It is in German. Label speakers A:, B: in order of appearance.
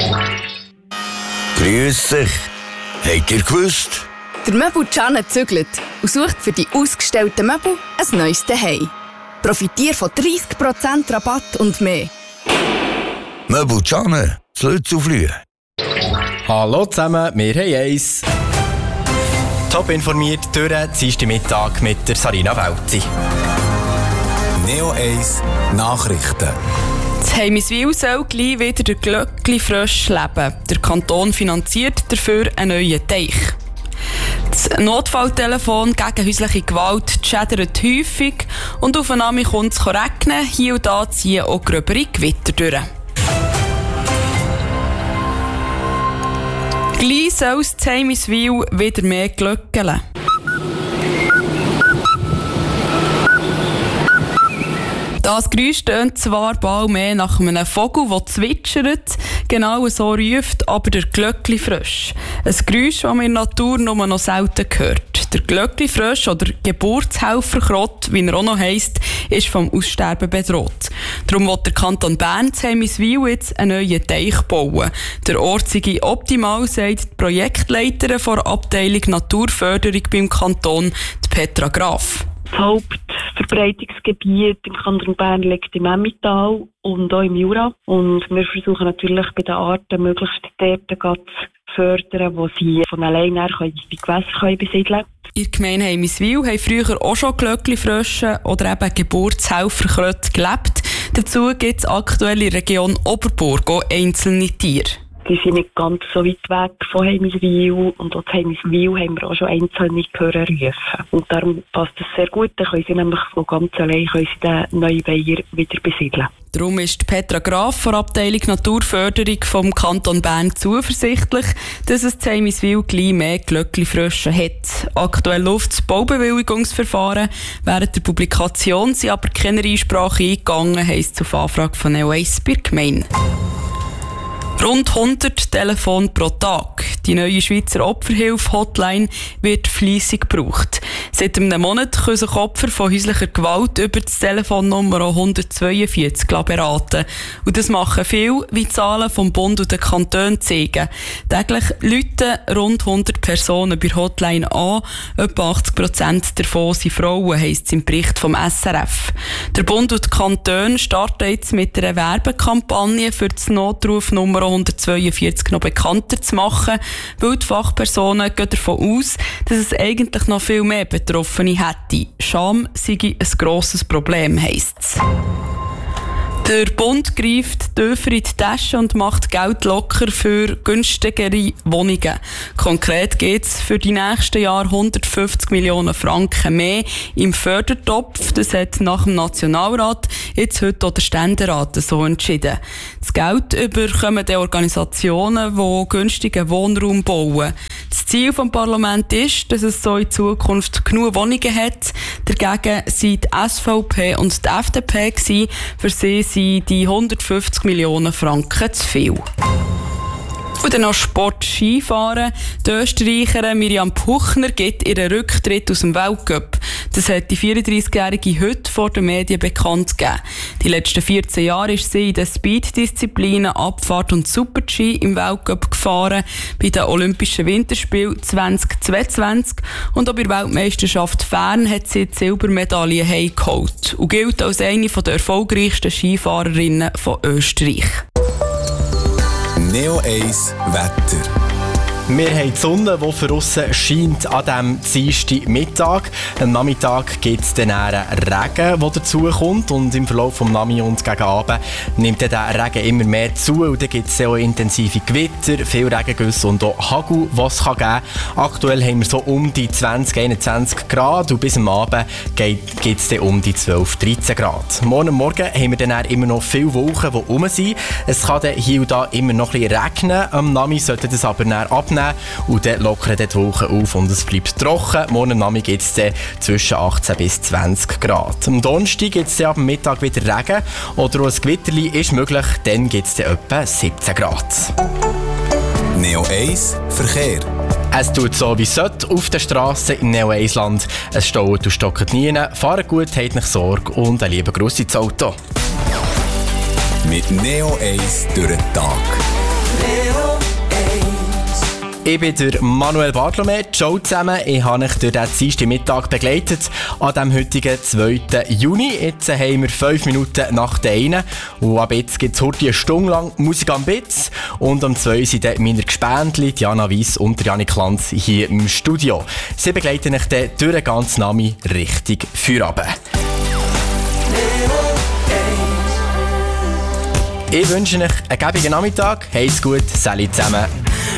A: Grüß dich. Habt ihr gewusst?
B: Der Möbel-Can zügelt und sucht für die ausgestellten Möbel ein neues Zuhause. Profitiere von 30% Rabatt und mehr.
A: Möbel-Can, das Lützelflühe.
C: Hallo zusammen, wir haben eins. Top informiert durch den Dienstagmittag mit der Sarina Welzi.
D: Neo 1 Nachrichten.
E: Das Heimiswil soll gleich wieder der Glöckli-Frösch leben. Der Kanton finanziert dafür einen neuen Teich. Das Notfalltelefon gegen häusliche Gewalt schädert häufig und auf einen Name kommt es regnen. Hier und da ziehen auch gröbere Gewitter durch. Gleich soll es in Heimiswil wieder mehr glöckeln. Das Geräusch tönt zwar bald mehr nach einem Vogel, der zwitschert, genau so ruft aber der Glöckli-Frösch. Ein Geräusch, das man in der Natur nur noch selten hört. Der Glöckli-Frösch oder Geburtshelferkrott, wie er auch noch heisst, ist vom Aussterben bedroht. Darum will der Kanton Bern in Heimiswil jetzt einen neuen Teich bauen. Der Ort sei optimal, sagt die Projektleiterin der Abteilung Naturförderung beim Kanton, Petra Graf.
F: Das Hauptverbreitungsgebiet im Kanton Bern liegt im Emmental und auch im Jura. Und wir versuchen natürlich bei den Arten möglichst dort zu fördern, wo sie von allein her die Gewässer besiedeln können.
E: In der Gemeinde Heimiswil haben früher auch schon Glöckli-Frösche oder eben Geburtshelferkröte gelebt. Dazu gibt es aktuell in der Region Oberburg auch einzelne Tiere.
F: Die sind nicht ganz so weit weg von Heimiswil und auch in Heimiswil haben wir auch schon einzelne Gehörer rufen. Und darum passt das sehr gut, dann können sie nämlich von ganz allein den neuen Weiher wieder besiedeln.
E: Darum ist Petra Graf von der Abteilung Naturförderung vom Kanton Bern zuversichtlich, dass es in Heimiswil gleich mehr Glöckli-Frösche hat. Aktuell läuft das Baubewilligungsverfahren. Während der Publikation sind aber keine Einsprache eingegangen, heisst es auf Anfrage von Neo 1 bei der Gemeinde. Rund 100 Telefone pro Tag. Die neue Schweizer Opferhilfe-Hotline wird fleissig gebraucht. Seit einem Monat können sich Opfer von häuslicher Gewalt über die Telefonnummer 142 beraten. Und das machen viel, wie die Zahlen vom Bund und den Kantonen zeigen. Täglich rufen rund 100 Personen bei Hotline an. Etwa 80% davon sind Frauen, heisst es im Bericht vom SRF. Der Bund und die Kantone starten jetzt mit einer Werbekampagne für das Notrufnummer 142 noch bekannter zu machen, weil die Fachpersonen gehen davon aus, dass es eigentlich noch viel mehr Betroffene hätte. Scham sei ein grosses Problem, heisst es. Der Bund greift tiefer in die Tasche und macht Geld locker für günstigere Wohnungen. Konkret geht es für die nächsten Jahre 150 Millionen Franken mehr im Fördertopf. Das hat nach dem Nationalrat jetzt heute auch der Ständerat so entschieden. Das Geld bekommen die Organisationen, die günstigen Wohnraum bauen. Das Ziel des Parlaments ist, dass es so in Zukunft genug Wohnungen hat. Dagegen sind die SVP und die FDP gewesen. Für sie sind die 150 Millionen Franken zu viel. Und dann noch Sport Skifahren. Die Österreicherin Miriam Puchner gibt ihren Rücktritt aus dem Weltcup. Das hat die 34-Jährige heute vor den Medien bekannt gegeben. Die letzten 14 Jahre ist sie in den Speed-Disziplinen Abfahrt und Super-G im Weltcup gefahren, bei den Olympischen Winterspielen 2022 und auch bei der Weltmeisterschaft Fern hat sie die Silbermedaille heimgeholt und gilt als eine der erfolgreichsten Skifahrerinnen von Österreich.
D: Neo 1 Wetter.
C: Wir haben die Sonne, die für uns scheint an diesem Dienstagmittag. Am Nachmittag gibt es dann Regen, der dazukommt. Und im Verlauf des Nachmittags und gegen Abend nimmt der Regen immer mehr zu. Und dann gibt es auch intensive Gewitter, viel Regengüsse und auch Hagel, was es geben kann. Aktuell haben wir so um die 20-21 Grad und bis am Abend gibt es dann um die 12-13 Grad. Morgen haben wir dann immer noch viele Wolken, die rum sind. Es kann dann hier und da immer noch ein bisschen regnen. Am Nachmittag sollte das aber dann abnehmen. Und dann lockern die Wolken auf und es bleibt trocken. Morgen Nachmittag gibt es zwischen 18 bis 20 Grad. Am Donnerstag gibt es ab dem Mittag wieder Regen oder auch ein Gewitterli ist möglich, dann gibt es etwa 17 Grad.
D: Neo 1 Verkehr.
C: Es tut so wie es sollte auf der Straße im Neo 1 Land. Es staut und stockt nie. Fahrt gut, habt nicht Sorge und einen lieben Gruss ins Auto.
D: Mit Neo 1 durch den Tag.
C: Ich bin der Manuel Bartolome, Ciao zusammen. Ich habe euch durch den Dienstagmittag begleitet an dem heutigen 2. Juni. Jetzt haben wir 5 Minuten nach der 1. Und ab jetzt gibt es heute eine Stunde lang Musik am Bitz. Und um 2 sind dann meine Gespendli, Diana Weiss und Janik Lanz hier im Studio. Sie begleiten euch dann durch den ganzen Nami richtig Feierabend. Ich wünsche euch einen gäbigen Nachmittag. Habt's gut, Sali zusammen.